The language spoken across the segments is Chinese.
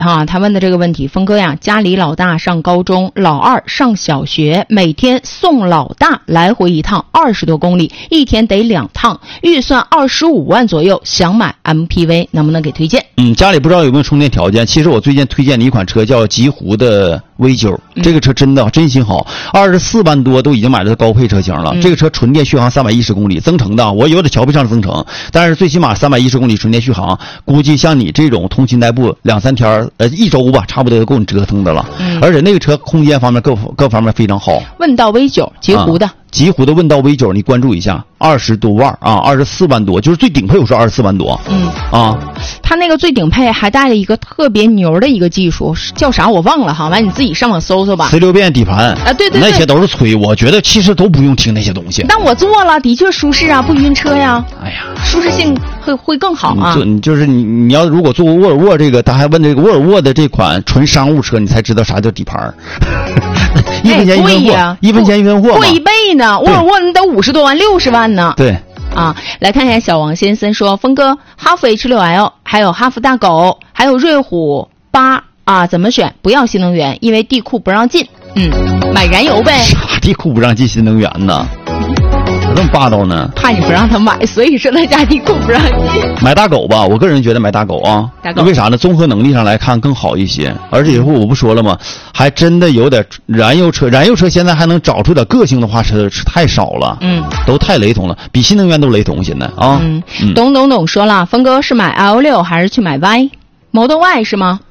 啊，他问的这个问题，峰哥呀，家里老大上高中，老二上小学，每天送老大来回一趟20多公里，一天得2趟，预算25万左右，想买 MPV， 能不能给推荐？ 家里不知道有没有充电条件。其实我最近推荐的一款车叫极狐的 V9，这个车真心好，24万多都已经买的高配车型了。这个车纯电续航310公里，增程的，我有点瞧不上增程，但是最起码310公里纯电续航，估计像你这种通勤代步2-3天1周吧，差不多够你折腾的了。而且那个车空间方面各方面非常好。 问道 V9 极狐的。 极狐的问道 V9， 你关注一下，20多万啊，24万多，就是最顶配我说24万多。 它那个最顶配还带了一个特别牛的一个技术，叫啥我忘了哈，完你自己上网搜搜吧。 16变底盘啊，对， 那些都是吹，我觉得其实都不用听那些东西。 但我做了，的确舒适啊，不晕车呀。 哎呀， 舒适性会更好啊。 就是你要如果做沃尔沃这个，他还问这个沃尔沃的这款纯商务车，你才知道啥叫底盘。1分钱1分货，1分钱1分货， 贵1倍呢。沃尔沃那得50多万，60万呢。 对。 啊，来看一下小王先生说，峰哥，哈弗 H6L， 还有哈弗大狗，还有瑞虎8啊，怎么选？不要新能源，因为地库不让进。买燃油呗。 啥地库不让进新能源呢？这么霸道呢？ 怕你不让他买，所以说他家地库不让进。 买大狗吧，我个人觉得买大狗啊。 大狗为啥呢？综合能力上来看更好一些，而且以后我不说了吗？还真的有点燃油车现在还能找出点个性的话车太少了。都太雷同了，比新能源都雷同现在啊。 懂说了，峰哥是买 L6 还是去买 Y？Model Y 是吗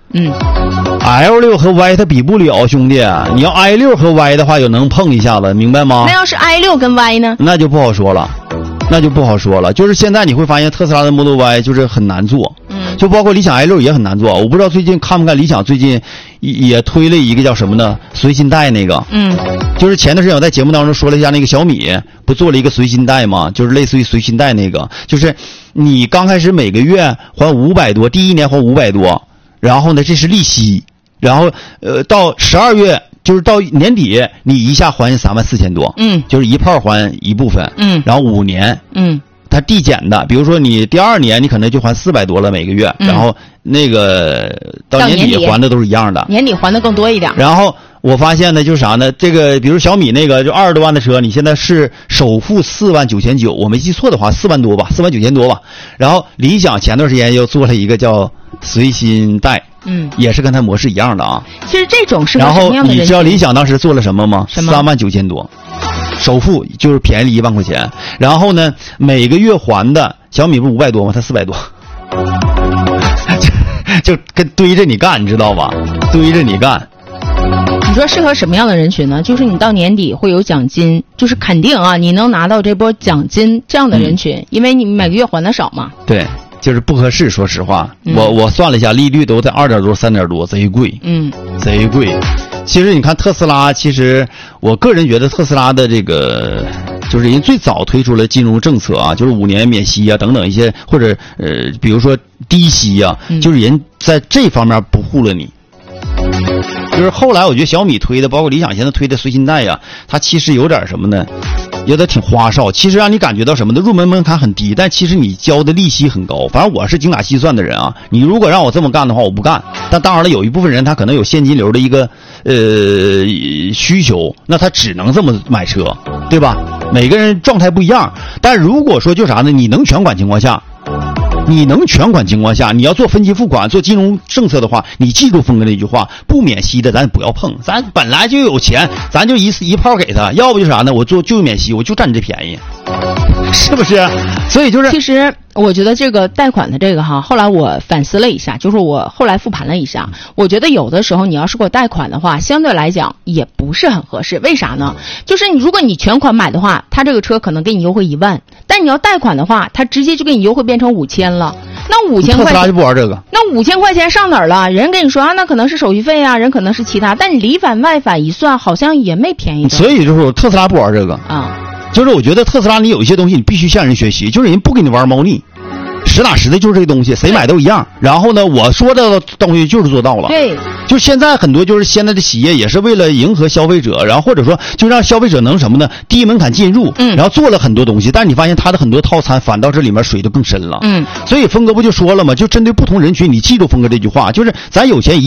？L6 和 Y 它比不了，兄弟，你要 I6 和 Y 的话，有能碰一下子，明白吗？ 那要是 I6 跟 Y 呢？ 那就不好说了。就是现在你会发现特斯拉的 Model Y 就是很难做，就包括理想 I6 也很难做。我不知道最近看不看理想，最近也推了一个叫什么呢？随心贷那个。就是前段时间我在节目当中说了一下，那个小米不做了一个随心贷吗？就是类似于随心贷那个，就是你刚开始每个月还500多，第一年还500多。然后呢，这是利息，然后到12月就是到年底，你一下还34000多，就是一炮还一部分，然后5年，它递减的，比如说你第2年你可能就还400多了每个月，然后那个到年底还的都是一样的， 年底还的更多一点。 然后我发现呢，就是啥呢？这个比如小米那个就20多万的车，你现在是首付49900，我没记错的话4万多吧，49000多吧。然后理想前段时间又做了一个叫随心贷，也是跟它模式一样的啊。 其实这种是然后你知道理想当时做了什么吗？39000多，首付就是便宜了1万块钱。然后呢，每个月还的小米不500多吗？它400多，就跟堆着你干，你知道吧？堆着你干。 你说适合什么样的人群呢？就是你到年底会有奖金，就是肯定啊，你能拿到这波奖金这样的人群，因为你每个月还的少嘛。 对，就是不合适。说实话，我算了一下，利率都在2点多、3点多，贼贵。贼贵。其实你看特斯拉，其实我个人觉得特斯拉的这个，就是人最早推出了金融政策啊，就是5年免息啊等等一些，或者比如说低息啊，就是人在这方面不护了你。就是后来我觉得小米推的，包括理想现在推的随心贷呀，它其实有点什么呢？有点挺花哨，其实让你感觉到什么呢？入门门槛很低，但其实你交的利息很高。反正我是精打细算的人啊，你如果让我这么干的话，我不干。但当然了，有一部分人他可能有现金流的一个需求，那他只能这么买车，对吧？每个人状态不一样。但如果说就啥呢？你能全款情况下，你要做分期付款、做金融政策的话，你记住峰哥那句话：不免息的咱不要碰，咱本来就有钱，咱就一炮给他，要不就啥呢？我做就免息，我就占你这便宜，是不是？所以就是， 其实我觉得这个贷款的这个哈，后来我反思了一下，就是我后来复盘了一下，我觉得有的时候你要是给我贷款的话，相对来讲也不是很合适。为啥呢？就是如果你全款买的话，他这个车可能给你优惠1万，但你要贷款的话，他直接就给你优惠变成5000了。那5000块钱， 特斯拉就不玩这个。 那5000块钱上哪儿了？人跟你说啊，那可能是手续费啊，人可能是其他，但你里反外反一算，好像也没便宜的。 所以就是特斯拉不玩这个啊。 就是我觉得特斯拉你有一些东西你必须向人学习，就是人不给你玩猫腻，实打实的就是这个东西，谁买都一样。然后呢，我说的东西就是做到了。 对， 就现在很多就是现在的企业也是为了迎合消费者，然后或者说就让消费者能什么呢？低门槛进入，然后做了很多东西，但是你发现它的很多套餐反倒这里面水都更深了。所以峰哥不就说了吗？就针对不同人群，你记住峰哥这句话，就是咱有钱一